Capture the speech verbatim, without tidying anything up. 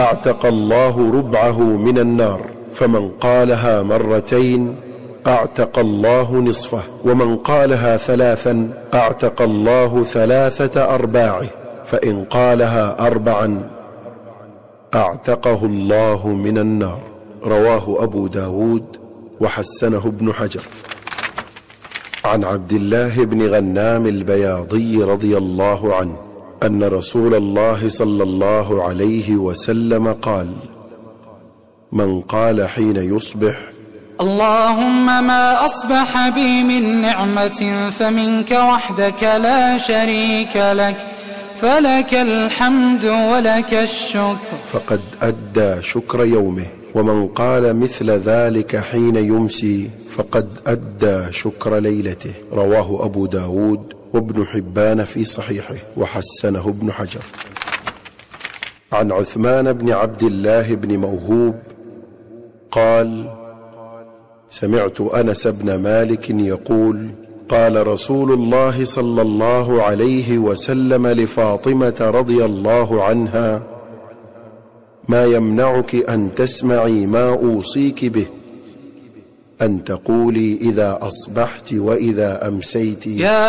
أعتق الله ربعه من النار، فمن قالها مرتين أعتق الله نصفه، ومن قالها ثلاثا أعتق الله ثلاثة أرباعه، فإن قالها أربعا أعتقه الله من النار. رواه أبو داود وحسنه ابن حجر. عن عبد الله بن غنام البياضي رضي الله عنه أن رسول الله صلى الله عليه وسلم قال: من قال حين يصبح: اللهم ما أصبح بي من نعمة فمنك وحدك لا شريك لك، فلك الحمد ولك الشكر، فقد أدى شكر يومه. ومن قال مثل ذلك حين يمسي فقد أدى شكر ليلته. رواه أبو داود وابن حبان في صحيحه وحسنه ابن حجر. عن عثمان بن عبد الله بن موهوب قال: سمعت أنس بن مالك يقول: قال رسول الله صلى الله عليه وسلم لفاطمة رضي الله عنها: ما يمنعك أن تسمعي ما أوصيك به، أن تقولي إذا أصبحت وإذا أمسيت: